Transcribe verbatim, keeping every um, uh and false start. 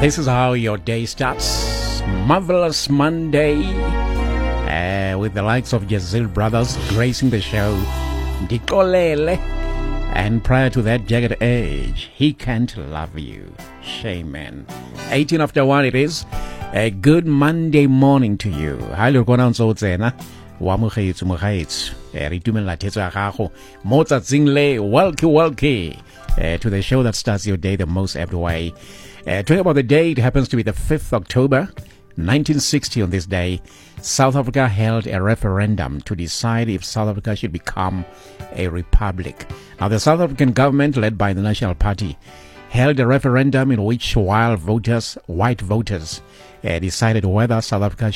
This is how your day starts. Marvelous Monday. Uh, with the likes of Jazil Brothers gracing the show. Dikolele. And prior to that, Jagged Edge. He Can't Love You. Shame, man. eighteen after one it is. A good Monday morning to you. Hi, Lurkona Nzotsena. Wa mogaetso mogaetso. Re tumela thetso ya gago. Mo tsatsing le. Welcome, welcome. Uh, to the show that starts your day the most every way. Uh, talking about the day, it happens to be the fifth of October, nineteen sixty. On this day, South Africa held a referendum to decide if South Africa should become a republic. Now, the South African government, led by the National Party, held a referendum in which while voters, white voters, uh, decided whether South Africa